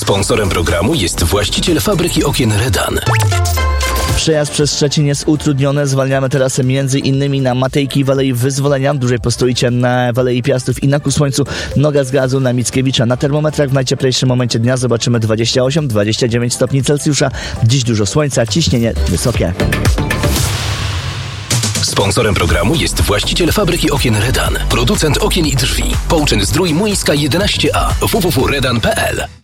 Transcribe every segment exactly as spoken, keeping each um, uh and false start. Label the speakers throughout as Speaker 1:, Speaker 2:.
Speaker 1: Sponsorem programu jest właściciel fabryki okien Redan.
Speaker 2: Przejazd przez Szczecin jest utrudniony. Zwalniamy teraz między innymi na Matejki w Alei Wyzwolenia. Dłużej postoicie na w Alei Piastów i na Kusłońcu. Noga z gazu na Mickiewicza. Na termometrach w najcieplejszym momencie dnia zobaczymy dwadzieścia osiem dwadzieścia dziewięć stopni Celsjusza. Dziś dużo słońca, ciśnienie wysokie.
Speaker 1: Sponsorem programu jest właściciel fabryki okien Redan. Producent okien i drzwi. Połczyn Zdrój Młyńska jedenaście A. w w w kropka redan kropka p l.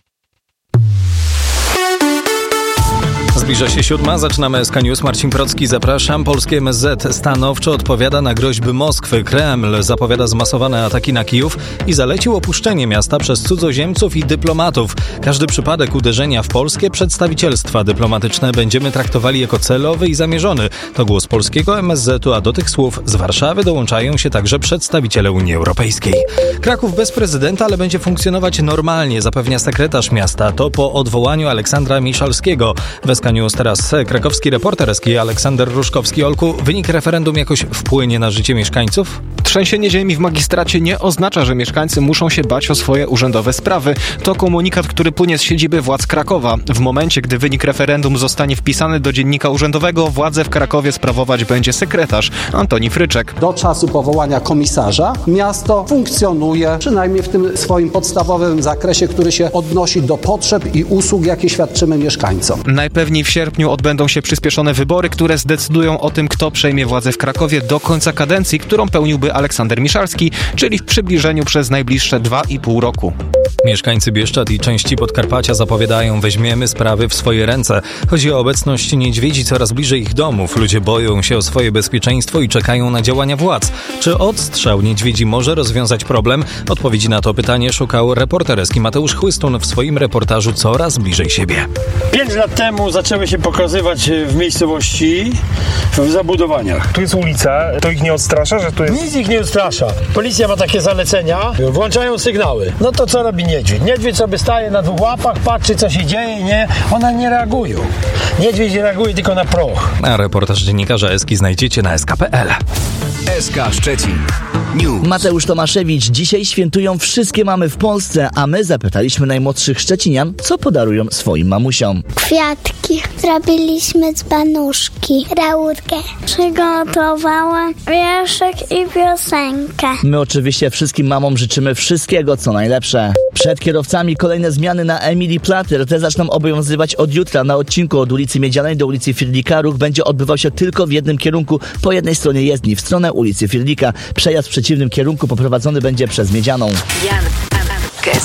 Speaker 3: Zbliża się siódma, zaczynamy S K News. Marcin Procki, zapraszam. Polskie M S Z stanowczo odpowiada na groźby Moskwy. Kreml zapowiada zmasowane ataki na Kijów i zalecił opuszczenie miasta przez cudzoziemców i dyplomatów. Każdy przypadek uderzenia w polskie przedstawicielstwa dyplomatyczne będziemy traktowali jako celowy i zamierzony. To głos polskiego M S Z-u, a do tych słów z Warszawy dołączają się także przedstawiciele Unii Europejskiej. Kraków bez prezydenta, ale będzie funkcjonować normalnie, zapewnia sekretarz miasta. To po odwołaniu Aleksandra Miszalskiego. W S K News teraz krakowski reporter S K Aleksander Ruszkowski. Olku, wynik referendum jakoś wpłynie na życie mieszkańców?
Speaker 4: Trzęsienie ziemi w magistracie nie oznacza, że mieszkańcy muszą się bać o swoje urzędowe sprawy. To komunikat, który płynie z siedziby władz Krakowa. W momencie, gdy wynik referendum zostanie wpisany do dziennika urzędowego, władzę w Krakowie sprawować będzie sekretarz Antoni Fryczek.
Speaker 5: Do czasu powołania komisarza miasto funkcjonuje, przynajmniej w tym swoim podstawowym zakresie, który się odnosi do potrzeb i usług, jakie świadczymy mieszkańcom.
Speaker 4: Najpewniej w sierpniu odbędą się przyspieszone wybory, które zdecydują o tym, kto przejmie władzę w Krakowie do końca kadencji, którą pełniłby Aleksander Miszalski, czyli w przybliżeniu przez najbliższe dwa i pół roku.
Speaker 3: Mieszkańcy Bieszczad i części Podkarpacia zapowiadają: weźmiemy sprawy w swoje ręce. Chodzi o obecność niedźwiedzi coraz bliżej ich domów. Ludzie boją się o swoje bezpieczeństwo i czekają na działania władz. Czy odstrzał niedźwiedzi może rozwiązać problem? Odpowiedzi na to pytanie szukał reporterski Mateusz Chłystun w swoim reportażu Coraz bliżej siebie.
Speaker 6: Pięć lat temu zaczęły się pokazywać w miejscowości, w zabudowaniach.
Speaker 7: Tu jest ulica, to ich nie odstrasza, że tu jest...
Speaker 6: Nic ich nie odstrasza. Policja ma takie zalecenia, włączają sygnały. No to co robi niedźwiedź? Niedźwiedź sobie staje na dwóch łapach, patrzy co się dzieje, nie? One nie reagują. Niedźwiedź reaguje tylko na proch.
Speaker 3: A reportaż dziennikarza Eski znajdziecie na S K kropka p l.
Speaker 1: S K Szczecin News.
Speaker 2: Mateusz Tomaszewicz. Dzisiaj świętują wszystkie mamy w Polsce, a my zapytaliśmy najmłodszych szczecinian, co podarują swoim mamusiom.
Speaker 8: Kwiatki. Zrobiliśmy dzbanuszki, laurkę. Przygotowałam wierszek i piosenkę.
Speaker 2: My oczywiście wszystkim mamom życzymy wszystkiego, co najlepsze. Przed kierowcami kolejne zmiany na Emilii Plater. Te zaczną obowiązywać od jutra. Na odcinku od ulicy Miedzianej do ulicy Firlika ruch będzie odbywał się tylko w jednym kierunku. Po jednej stronie jezdni, w stronę ulicy Firlika. Przejazd w przeciwnym kierunku poprowadzony będzie przez Miedzianą.
Speaker 9: Jan, Kes,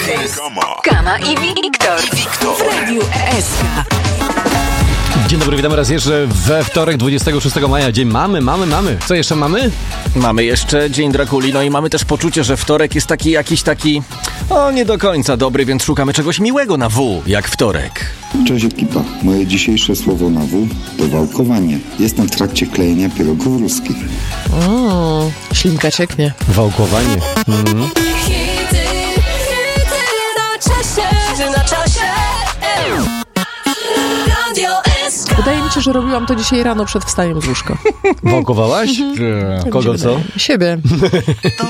Speaker 9: Kama i Wiktor w Radiu S K.
Speaker 10: Dzień dobry, witamy raz jeszcze we wtorek, dwudziestego szóstego maja. Dzień mamy, mamy, mamy. Co jeszcze mamy?
Speaker 11: Mamy jeszcze Dzień Drakuli, no i mamy też poczucie, że wtorek jest taki jakiś taki, o nie do końca dobry, więc szukamy czegoś miłego na W, jak wtorek.
Speaker 12: Cześć ekipa, moje dzisiejsze słowo na W to wałkowanie. Jestem w trakcie klejenia pierogów ruskich.
Speaker 13: O, ślinka cieknie.
Speaker 10: Wałkowanie. Mhm.
Speaker 13: Wydaje mi się, że robiłam to dzisiaj rano przed wstaniem z łóżka.
Speaker 10: Wałkowałaś? Kogo co?
Speaker 13: Siebie.